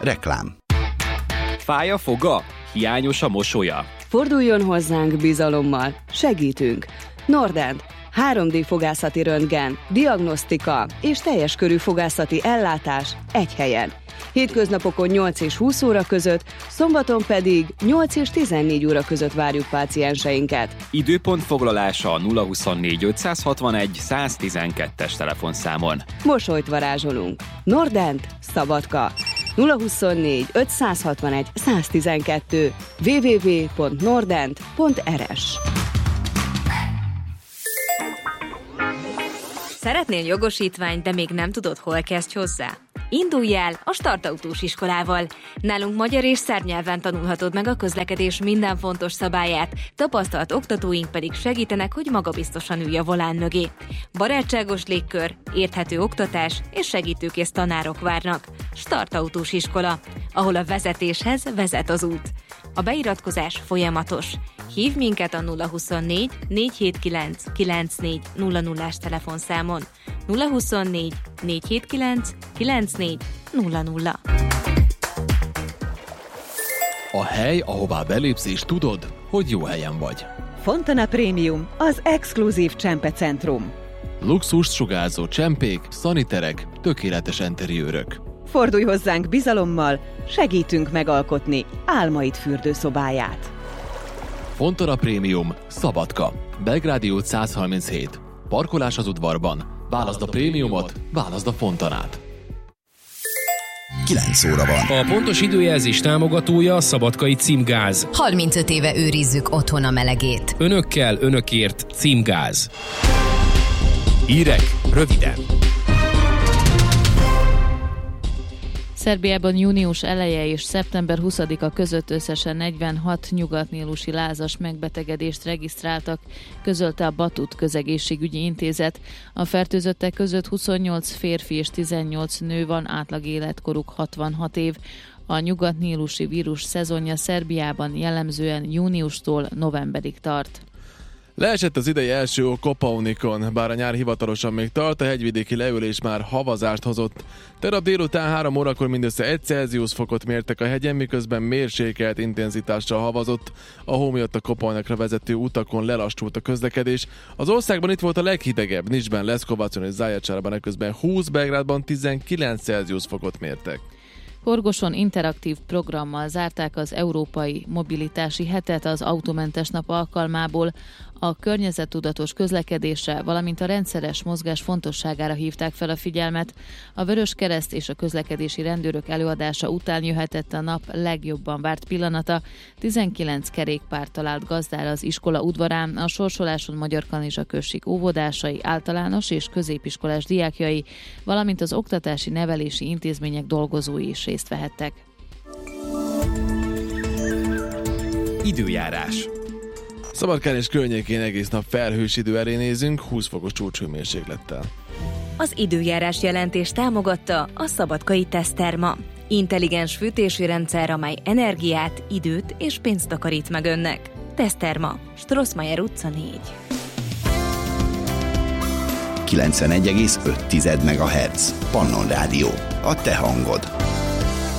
Reklám. Fáj a foga? Hiányos a mosolya? Forduljon hozzánk bizalommal, segítünk. Nordent, 3D fogászati röntgen, diagnosztika és teljes körű fogászati ellátás egy helyen. Hétköznapokon 8 és 20 óra között, szombaton pedig 8 és 14 óra között várjuk pácienseinket. Időpont foglalása a 024 561 112-es telefonszámon. Mosolyt varázsolunk. Nordent, Szabadka. 024 561 112 www.nordent.rs. Szeretnél jogosítványt, de még nem tudod, hol kezdj hozzá? Indulj el a Startautós iskolával. Nálunk magyar és szerb nyelven tanulhatod meg a közlekedés minden fontos szabályát, tapasztalt oktatóink pedig segítenek, hogy magabiztosan ülj a volán mögé. Barátságos légkör, érthető oktatás és segítőkész tanárok várnak. Startautós iskola, ahol a vezetéshez vezet az út. A beiratkozás folyamatos. Hívd minket a 024 479 9400-as telefonszámon. 024 479 9400. A hely, ahová belépsz és tudod, hogy jó helyen vagy. Fontana Premium, az exkluzív csempecentrum. Luxust sugárzó csempék, szaniterek, tökéletes enteriőrök. Fordulj hozzánk bizalommal, segítünk megalkotni álmaid fürdőszobáját. Fontana Premium, Szabadka, Belgrádi út 137. Parkolás az udvarban. Válaszd a prémiumot, válaszd a Fontanát. 9 óra van. A pontos időjelzés támogatója a Szabadkai Címgáz. 35 éve őrizzük otthon a melegét. Önökkel, önökért Címgáz. Hírek röviden. Szerbiában június eleje és szeptember 20-a között összesen 46 nyugatnílusi lázas megbetegedést regisztráltak, közölte a Batut Közegészségügyi Intézet. A fertőzöttek között 28 férfi és 18 nő van, átlag életkoruk 66 év. A nyugatnílusi vírus szezonja Szerbiában jellemzően júniustól novemberig tart. Leesett az idei első Kopaunikon, bár a nyár hivatalosan még tart, a hegyvidéki leülés már havazást hozott. Tegnap délután 3 órakor mindössze 1 Celsius fokot mértek a hegyen, miközben mérsékelt intenzitással havazott. A hó miatt a Kopaunikra vezető utakon lelassult a közlekedés. Az országban itt volt a leghidegebb, Nicsben, Leszkovacon és Zajacsárban, eközben 20, Belgrádban 19 Celsius fokot mértek. Horgoson interaktív programmal zárták az Európai Mobilitási Hetet az autómentes nap alkalmából. A környezettudatos közlekedésre, valamint a rendszeres mozgás fontosságára hívták fel a figyelmet. A Vöröskereszt és a közlekedési rendőrök előadása után jöhetett a nap legjobban várt pillanata. 19 kerékpár talált gazdára az iskola udvarán, a sorsoláson Magyarkanizsa község óvodásai, általános és középiskolás diákjai, valamint az oktatási nevelési intézmények dolgozói is részt vehettek. Időjárás. Szabadkán és környékén egész nap felhős idő elé nézünk, 20 fokos csúcshőmérséklettel. Az időjárás jelentés támogatta a Szabadkai Teszterma. Intelligens fűtési rendszer, amely energiát, időt és pénzt takarít meg önnek. Teszterma, Strossmayer utca 4. 91,5 MHz. Pannon Rádió. A te hangod.